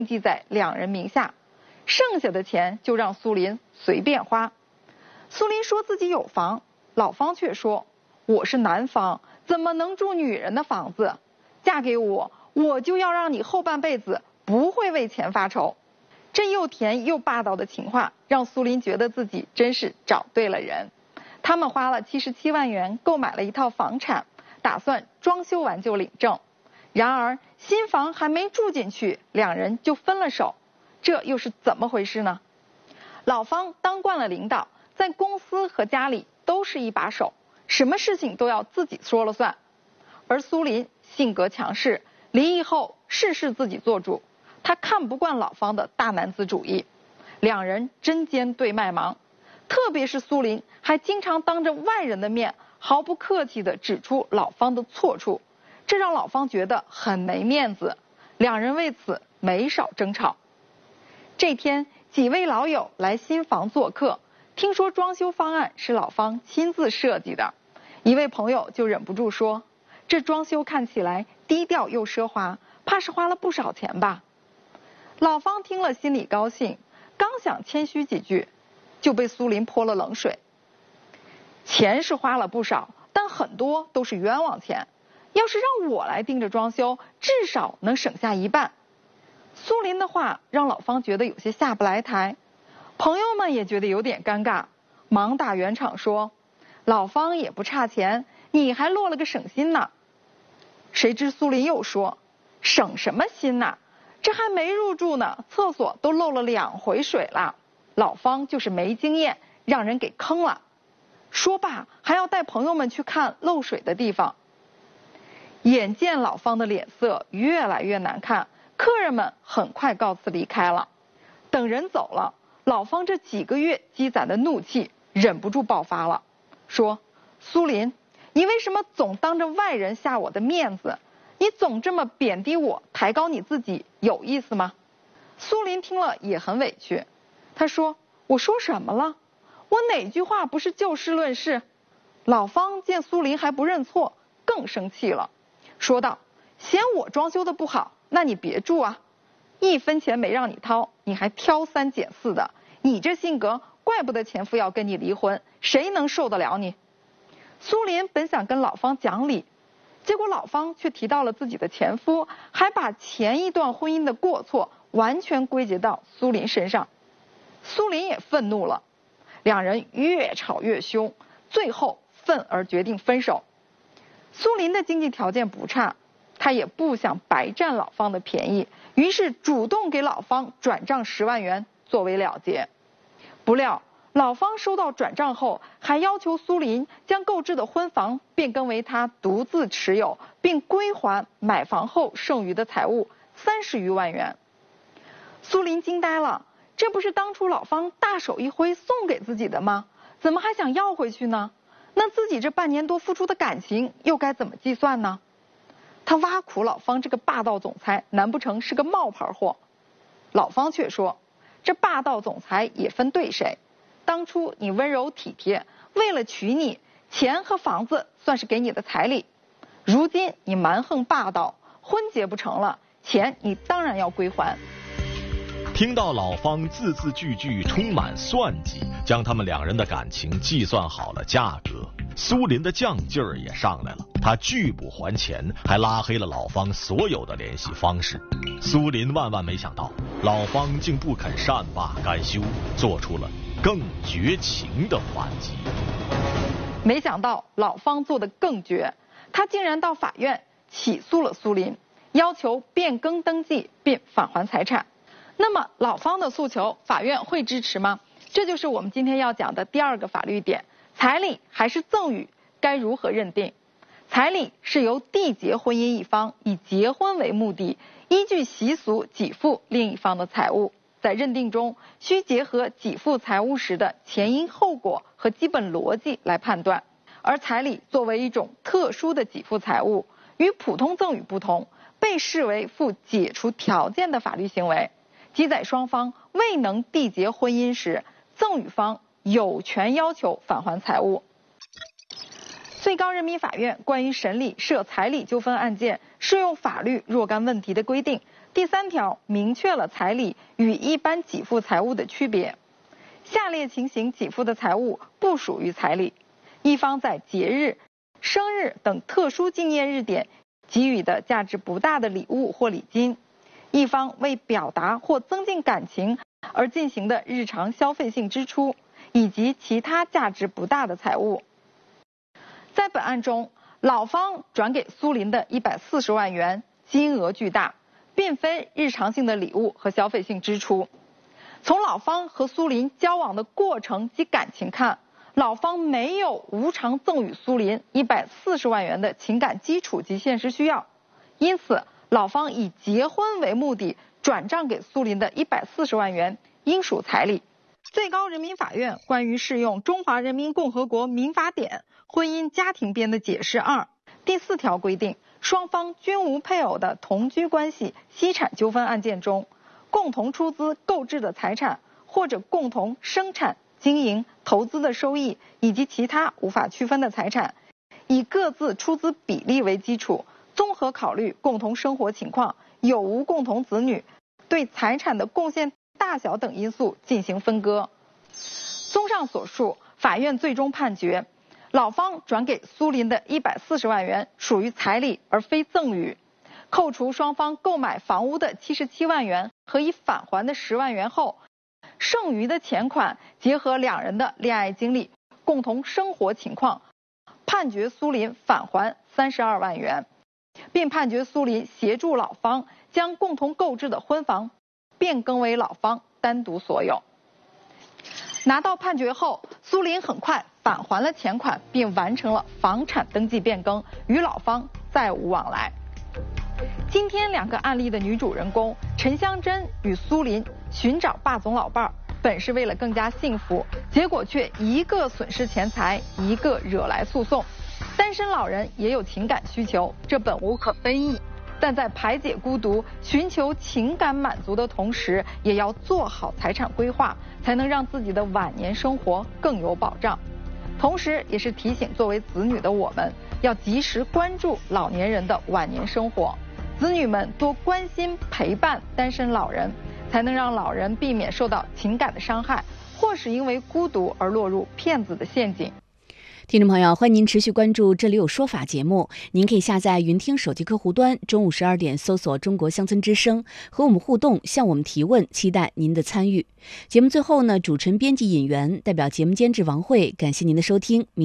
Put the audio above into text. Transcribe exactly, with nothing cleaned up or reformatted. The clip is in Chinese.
记在两人名下，剩下的钱就让苏林随便花。苏林说自己有房，老方却说我是男方，怎么能住女人的房子？嫁给我，我就要让你后半辈子不会为钱发愁。这又甜又霸道的情话让苏林觉得自己真是找对了人。他们花了七十七万元购买了一套房产，打算装修完就领证。然而新房还没住进去，两人就分了手，这又是怎么回事呢？老方当惯了领导，在公司和家里都是一把手，什么事情都要自己说了算。而苏林性格强势，离异后事事自己做主，他看不惯老方的大男子主义，两人针尖对麦芒。特别是苏林还经常当着外人的面毫不客气地指出老方的错处，这让老方觉得很没面子，两人为此没少争吵。这天，几位老友来新房做客，听说装修方案是老方亲自设计的，一位朋友就忍不住说，这装修看起来低调又奢华，怕是花了不少钱吧。老方听了心里高兴，刚想谦虚几句，就被苏林泼了冷水。钱是花了不少，但很多都是冤枉钱，要是让我来盯着装修，至少能省下一半。苏林的话让老方觉得有些下不来台，朋友们也觉得有点尴尬，忙打圆场说，老方也不差钱，你还落了个省心呢。谁知苏林又说，省什么心呐，这还没入住呢，厕所都漏了两回水了，老方就是没经验，让人给坑了。说罢还要带朋友们去看漏水的地方。眼见老方的脸色越来越难看，客人们很快告辞离开了。等人走了，老方这几个月积攒的怒气忍不住爆发了，说，苏林，你为什么总当着外人下我的面子？你总这么贬低我，抬高你自己，有意思吗？苏林听了也很委屈，他说，我说什么了？我哪句话不是就事论事？老方见苏林还不认错，更生气了，说道，嫌我装修的不好，那你别住啊，一分钱没让你掏，你还挑三拣四的，你这性格怪不得前夫要跟你离婚，谁能受得了你？苏林本想跟老方讲理，结果老方却提到了自己的前夫，还把前一段婚姻的过错完全归结到苏林身上。苏林也愤怒了，两人越吵越凶，最后愤而决定分手。苏林的经济条件不差，他也不想白占老方的便宜，于是主动给老方转账十万元作为了结。不料老方收到转账后，还要求苏林将购置的婚房变更为他独自持有，并归还买房后剩余的财物三十余万元。苏林惊呆了，这不是当初老方大手一挥送给自己的吗？怎么还想要回去呢？那自己这半年多付出的感情又该怎么计算呢？他挖苦老方这个霸道总裁难不成是个冒牌货？老方却说，这霸道总裁也分对谁，当初你温柔体贴，为了娶你，钱和房子算是给你的彩礼，如今你蛮横霸道，婚结不成了，钱你当然要归还。 听到老方字字句句充满算计，将他们两人的感情计算好了价格，苏林的犟劲儿也上来了，他拒不还钱，还拉黑了老方所有的联系方式。苏林万万没想到，老方竟不肯善罢甘休，做出了更绝情的反击。 没想到老方做得更绝，他竟然到法院起诉了苏林，要求变更登记并返还财产。那么老方的诉求，法院会支持吗？这就是我们今天要讲的第二个法律点，彩礼还是赠与，该如何认定？彩礼是由缔结婚姻一方以结婚为目的，依据习俗给付另一方的财物，在认定中需结合给付财物时的前因后果和基本逻辑来判断。而彩礼作为一种特殊的给付财物，与普通赠与不同，被视为附解除条件的法律行为，即在双方未能缔结婚姻时，赠与方有权要求返还财物。最高人民法院关于审理涉彩礼纠纷案件适用法律若干问题的规定， 第三条明确了彩礼与一般给付财物的区别。下列情形给付的财物不属于彩礼：一方在节日、生日等特殊纪念日点给予的价值不大的礼物或礼金；一方为表达或增进感情而进行的日常消费性支出，以及其他价值不大的财物。在本案中，老方转给苏林的一百四十万元金额巨大，并非日常性的礼物和消费性支出。从老方和苏林交往的过程及感情看，老方没有无偿赠与苏林一百四十万元的情感基础及现实需要，因此老方以结婚为目的转账给苏林的一百四十万元应属彩礼。最高人民法院关于适用《中华人民共和国民法典》婚姻家庭编的解释二第四条规定，双方均无配偶的同居关系析产纠纷案件中，共同出资购置的财产或者共同生产、经营、投资的收益以及其他无法区分的财产，以各自出资比例为基础，综合考虑共同生活情况、有无共同子女、对财产的贡献大小等因素进行分割。综上所述，法院最终判决，老方转给苏林的一百四十万元属于彩礼而非赠与，扣除双方购买房屋的七十七万元和已返还的十万元后，剩余的钱款结合两人的恋爱经历、共同生活情况，判决苏林返还三十二万元，并判决苏林协助老方将共同购置的婚房变更为老方单独所有。拿到判决后，苏林很快返还了钱款，并完成了房产登记变更，与老方再无往来。今天两个案例的女主人公陈香珍与苏林寻找霸总老伴儿，本是为了更加幸福，结果却一个损失钱财，一个惹来诉讼。单身老人也有情感需求，这本无可非议，但在排解孤独、寻求情感满足的同时，也要做好财产规划，才能让自己的晚年生活更有保障。同时也是提醒作为子女的我们，要及时关注老年人的晚年生活，子女们多关心陪伴单身老人，才能让老人避免受到情感的伤害，或是因为孤独而落入骗子的陷阱。 听众朋友，欢迎您持续关注《这里有说法》节目。您可以下载云听手机客户端，中午十二点搜索中国乡村之声，和我们互动，向我们提问，期待您的参与。节目最后呢，主持人、编辑、引员代表节目监制王慧，感谢您的收听。